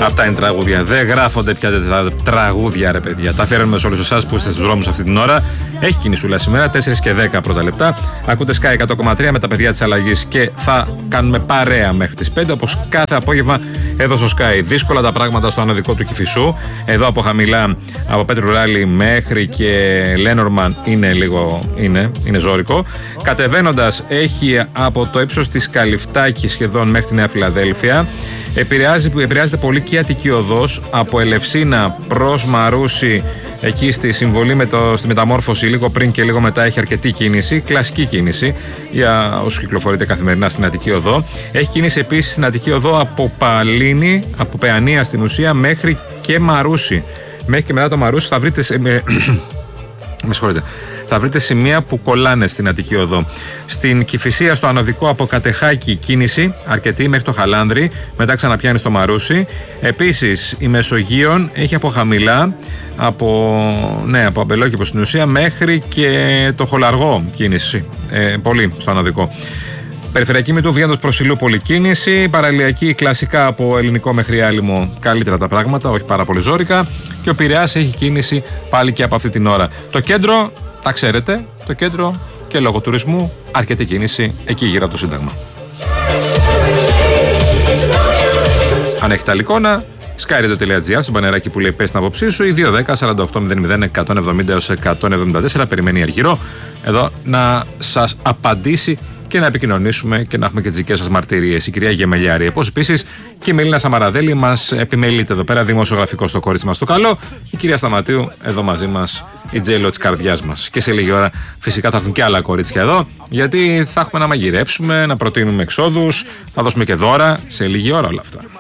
Αυτά είναι τραγούδια. Δεν γράφονται πια τραγούδια, ρε παιδιά. Τα αφιέρωνουμε σε όλους εσάς που είστε στους δρόμους αυτή την ώρα. Έχει κινησούλα σήμερα, 4 και 10 πρώτα λεπτά. Ακούτε Sky 100,3 με τα παιδιά της αλλαγής και θα κάνουμε παρέα μέχρι τις 5, όπως κάθε απόγευμα εδώ στο Sky. Δύσκολα τα πράγματα στο ανωδικό του Κηφισού. Εδώ από χαμηλά, από Πέτρου Ράλι μέχρι και Λένορμαν είναι ζώρικο. Κατεβαίνοντας, έχει από το ύψος της Καλυφτάκη σχεδόν μέχρι τη Νέα Φιλαδέλφια. Επηρεάζεται πολύ και η Αττική Οδός από Ελευσίνα προς Μαρούσι. Εκεί στη συμβολή στη μεταμόρφωση λίγο πριν και λίγο μετά έχει αρκετή κίνηση, κλασική κίνηση για όσους κυκλοφορείτε καθημερινά στην Αττική Οδό. Έχει κίνηση επίσης στην Αττική Οδό από Παλίνη, από Παιανία στην ουσία μέχρι και Μαρούσι. Μέχρι και μετά το Μαρούσι θα βρείτε θα βρείτε σημεία που κολλάνε στην Αττική Οδό. Στην Κηφισία, στο ανωδικό από Κατεχάκη, κίνηση αρκετή μέχρι το Χαλάνδρι, μετά ξαναπιάνει στο Μαρούσι. Επίσης, η Μεσογείων έχει από χαμηλά, από Αμπελόκηπο στην ουσία, μέχρι και το Χολαργό κίνηση. Πολύ στο ανωδικό. Περιφερειακή Μητού Βίαντος προς Ηλιούπολη κίνηση. Παραλιακή κλασικά από Ελληνικό μέχρι Άλυμο, καλύτερα τα πράγματα, όχι πάρα πολύ ζόρικα. Και ο Πειραιάς έχει κίνηση πάλι και από αυτή την ώρα. Το κέντρο, τα ξέρετε, το κέντρο και λόγω τουρισμού, αρκετή κίνηση εκεί γύρω από το Σύνταγμα. Αν έχετε άλλη εικόνα, skyradio.gr, στο μπανεράκι που λέει πες την άποψή σου, ή 210-4800-170-174. Περιμένει η Αργυρό εδώ να σας απαντήσει και να επικοινωνήσουμε και να έχουμε και τις δικές σας μαρτυρίες. Η κυρία Γεμελιάρη. Όπως επίσης και η Μελίνα Σαμαραδέλη μας επιμελείται εδώ πέρα, δημοσιογραφικό στο κορίτσι μας το καλό. Η κυρία Σταματίου εδώ μαζί μας, η τζέλο της καρδιάς μας. Και σε λίγη ώρα φυσικά θα έρθουν και άλλα κορίτσια εδώ, γιατί θα έχουμε να μαγειρέψουμε, να προτείνουμε εξόδους, θα δώσουμε και δώρα σε λίγη ώρα όλα αυτά.